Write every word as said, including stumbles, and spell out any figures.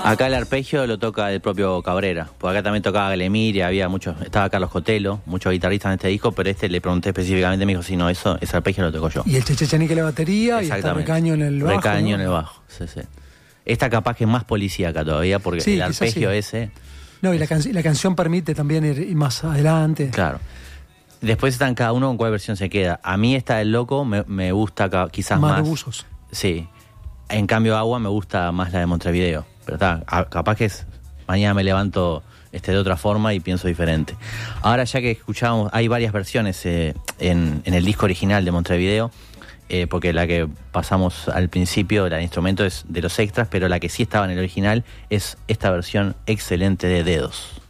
Acá el arpegio lo toca el propio Cabrera, porque acá también tocaba Glemiria, había muchos, estaba Carlos Cotelo, muchos guitarristas en este disco, pero este le pregunté específicamente, me dijo, si no, eso, ese arpegio lo toco yo. Y el Chechechanique en la batería y está Recaño en el bajo. Recaño, ¿no? en el bajo, sí, sí. Esta capaz que es más policíaca todavía, porque sí, el arpegio sí. ese... No, y la, can- la canción permite también ir, ir más adelante. Claro. Después están cada uno con cuál versión se queda. A mí esta del Loco me, me gusta ca- quizás más... Más de Buzos. Sí. En cambio, Agua me gusta más la de Montevideo. Pero está, a- capaz que es... Mañana me levanto este, de otra forma y pienso diferente. Ahora, ya que escuchábamos, hay varias versiones eh, en, en el disco original de Montevideo, eh, porque la que pasamos al principio, la de instrumento, es de los extras, pero la que sí estaba en el original es esta versión excelente de Dedos.